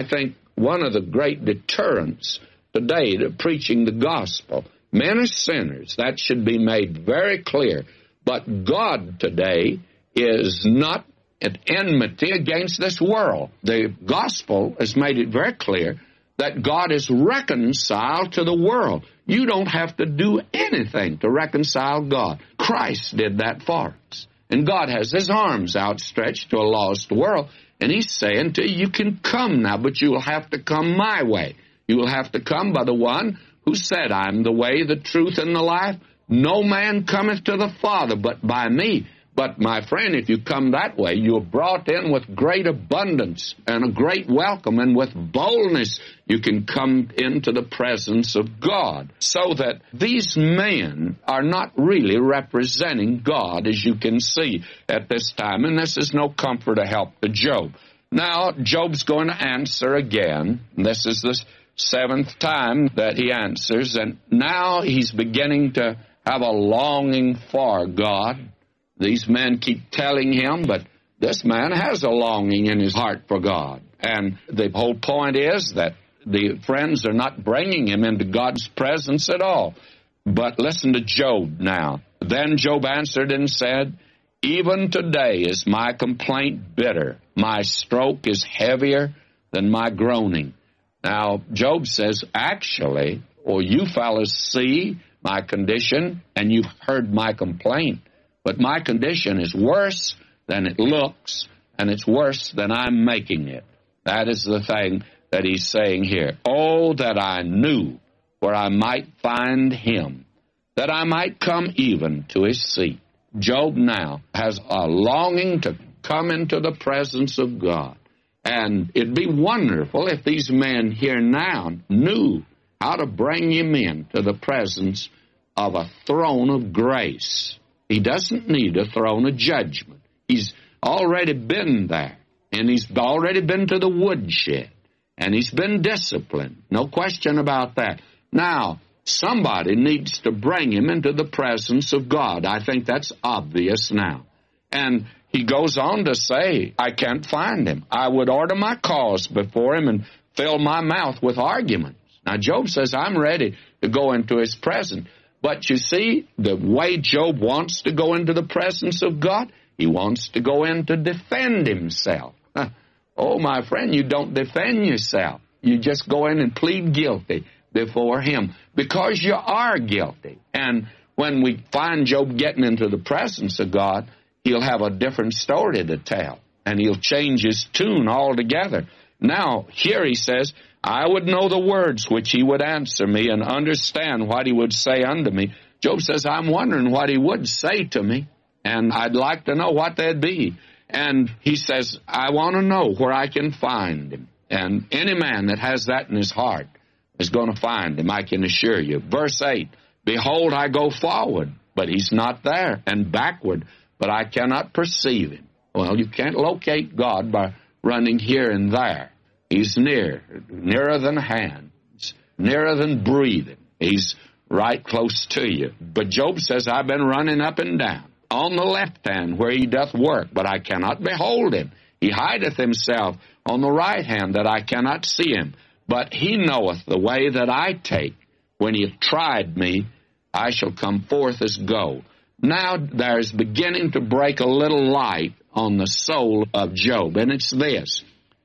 think one of the great deterrents today to preaching the gospel, men are sinners. That should be made very clear. But God today is not at enmity against this world. The gospel has made it very clear that God is reconciled to the world. You don't have to do anything to reconcile God. Christ did that for us. And God has his arms outstretched to a lost world, and he's saying to you, you can come now, but you will have to come my way. You will have to come by the one who said, I'm the way, the truth, and the life. No man cometh to the Father but by me. But, my friend, if you come that way, you're brought in with great abundance and a great welcome, and with boldness you can come into the presence of God. So that these men are not really representing God, as you can see at this time, and this is no comfort or help to Job. Now, Job's going to answer again. This is the 7th time that he answers, and now he's beginning to have a longing for God. These men keep telling him, but this man has a longing in his heart for God. And the whole point is that the friends are not bringing him into God's presence at all. But listen to Job now. Then Job answered and said, even today is my complaint bitter. My stroke is heavier than my groaning. Now, Job says, actually, or you fellas see my condition, and you've heard my complaint. But my condition is worse than it looks, and it's worse than I'm making it. That is the thing that he's saying here. Oh, that I knew where I might find him, that I might come even to his seat. Job now has a longing to come into the presence of God. And it'd be wonderful if these men here now knew how to bring him into the presence of a throne of grace. He doesn't need a throne of judgment. He's already been there, and he's already been to the woodshed, and he's been disciplined. No question about that. Now, somebody needs to bring him into the presence of God. I think that's obvious now. And he goes on to say, I can't find him. I would order my cause before him and fill my mouth with arguments. Now, Job says, I'm ready to go into his presence. But you see, the way Job wants to go into the presence of God, he wants to go in to defend himself. Oh, my friend, you don't defend yourself. You just go in and plead guilty before him because you are guilty. And when we find Job getting into the presence of God, he'll have a different story to tell, and he'll change his tune altogether. Now, here he says, I would know the words which he would answer me and understand what he would say unto me. Job says, I'm wondering what he would say to me, and I'd like to know what they'd be. And he says, I want to know where I can find him. And any man that has that in his heart is going to find him, I can assure you. Verse 8, behold, I go forward, but he's not there, and backward, but I cannot perceive him. Well, you can't locate God by running here and there. He's near, nearer than hands, nearer than breathing. He's right close to you. But Job says, I've been running up and down on the left hand where he doth work, but I cannot behold him. He hideth himself on the right hand that I cannot see him. But he knoweth the way that I take. When he hath tried me, I shall come forth as gold. Now there's beginning to break a little light on the soul of Job, and it's this.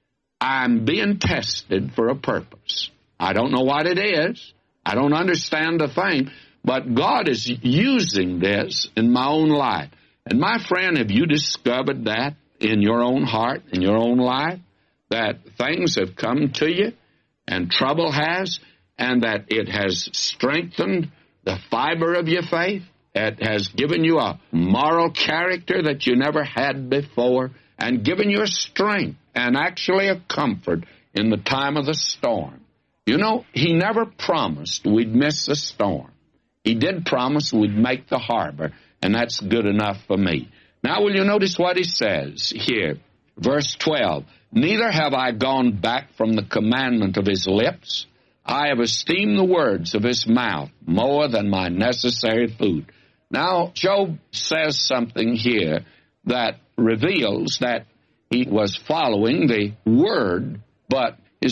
I'm being tested for a purpose. I don't know what it is. I don't understand the thing, but God is using this in my own life. And my friend, have you discovered that in your own heart, in your own life, that things have come to you and trouble has, and that it has strengthened the fiber of your faith? It has given you a moral character that you never had before, and given you a strength and actually a comfort in the time of the storm. You know, he never promised we'd miss the storm. He did promise we'd make the harbor, and that's good enough for me. Now, will you notice what he says here? Verse 12, neither have I gone back from the commandment of his lips. I have esteemed the words of his mouth more than my necessary food. Now, Job says something here that reveals that he was following the word, but